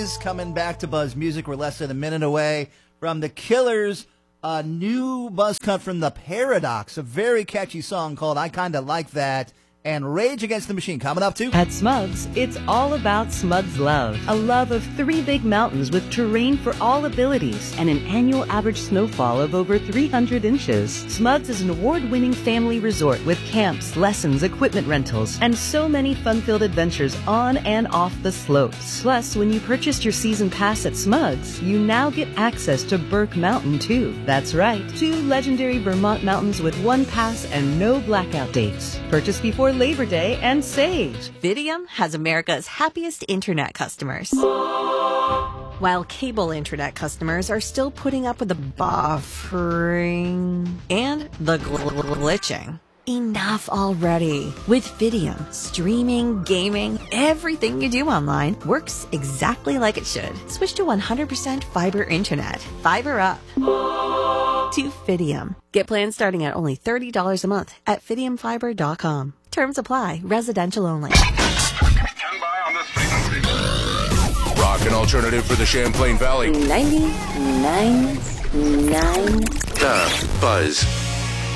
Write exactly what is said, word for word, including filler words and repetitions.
Buzz coming back to Buzz Music. We're less than a minute away from the Killers' uh, new buzz cut from The Paradox, a very catchy song called I Kinda Like That. And Rage Against the Machine coming up too. At Smugs, it's all about Smugs Love. A love of three big mountains with terrain for all abilities and an annual average snowfall of over three hundred inches. Smugs is an award-winning family resort with camps, lessons, equipment rentals, and so many fun-filled adventures on and off the slopes. Plus, when you purchased your season pass at Smugs, you now get access to Burke Mountain too. That's right, two legendary Vermont mountains with one pass and no blackout dates. Purchase before Labor Day and save. Fidium has America's happiest internet customers. While cable internet customers are still putting up with the buffering and the gl- glitching. Enough already. With Fidium, streaming, gaming, everything you do online works exactly like it should. Switch to one hundred percent fiber internet. Fiber up. To Fidium. Get plans starting at only thirty dollars a month at fidium fiber dot com. Terms apply. Residential only. Stand by on this frequency. Rock and alternative for the Champlain Valley. ninety-nine point nine. The Buzz.